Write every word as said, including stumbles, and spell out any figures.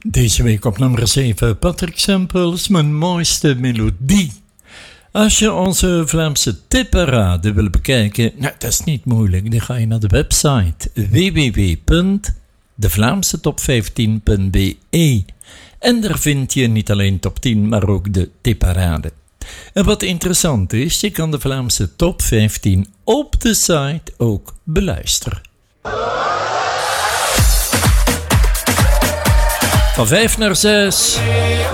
Deze week op nummer zeven, Patrick Sempels, Mijn mooiste melodie. Als je onze Vlaamse tipparade wil bekijken, nou, dat is niet moeilijk. Dan ga je naar de website w w w punt de vlaamse top vijftien punt b e. En daar vind je niet alleen top tien, maar ook de tipparade. En wat interessant is, je kan de Vlaamse top vijftien op de site ook beluisteren. Van vijf naar zes.